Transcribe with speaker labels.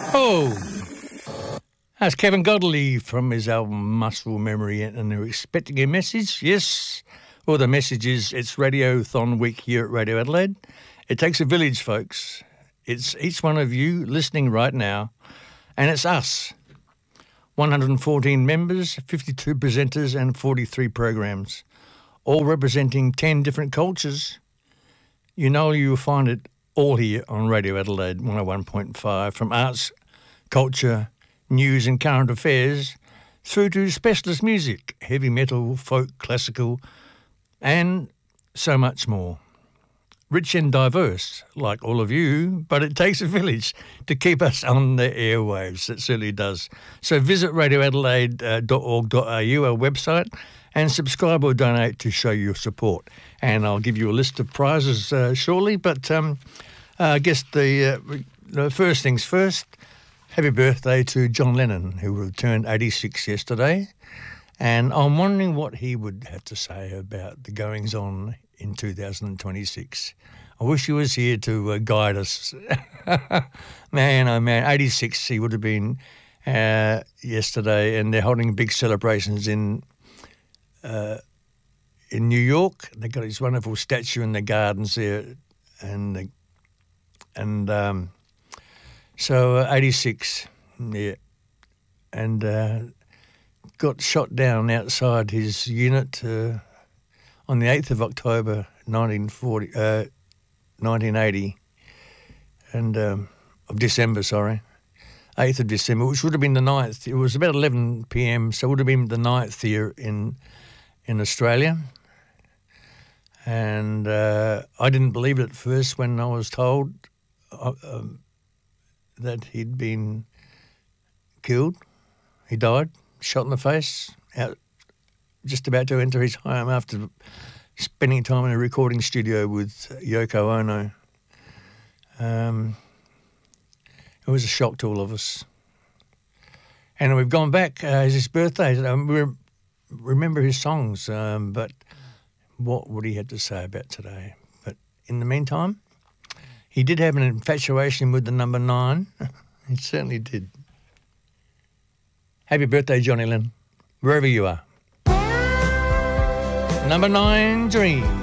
Speaker 1: Oh, that's Kevin Godley from his album Muscle Memory, and they're expecting a message. Yes, well, the message is it's Radiothon Week here at Radio Adelaide. It takes a village, folks. It's each one of you listening right now, and it's us. 114 members, 52 presenters and 43 programs, all representing 10 different cultures. You know you'll find it all here on Radio Adelaide 101.5, from arts, culture, news and current affairs, through to specialist music, heavy metal, folk, classical, and so much more. Rich and diverse, like all of you, but it takes a village to keep us on the airwaves. It certainly does. So visit radioadelaide.org.au, our website, and subscribe or donate to show your support. And I'll give you a list of prizes shortly, but I guess the first things first, happy birthday to John Lennon, who turned 86 yesterday. And I'm wondering what he would have to say about the goings-on in 2026. I wish he was here to guide us. Man, oh man, 86 he would have been yesterday, and they're holding big celebrations in New York. They've got his wonderful statue in the gardens there, so 86, yeah, and got shot down outside his unit on the 8th of October 1980, and of December, 8th of December, which would have been the 9th. It was about 11 p.m, so it would have been the 9th here in Australia. And I didn't believe it at first when I was told that he'd been killed. He died, shot in the face, out just about to enter his home after spending time in a recording studio with Yoko Ono. It was a shock to all of us. And we've gone back, it's his birthday, we remember his songs, but what would he have to say about today? But in the meantime, he did have an infatuation with the number 9. He certainly did. Happy birthday, Johnny Lennon, wherever you are. Number 9, Dream.